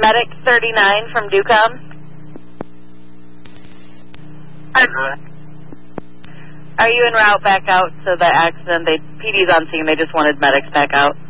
Medic 39 from Ducom. Are you en route back out to the accident? PD's on scene. They just wanted medics back out.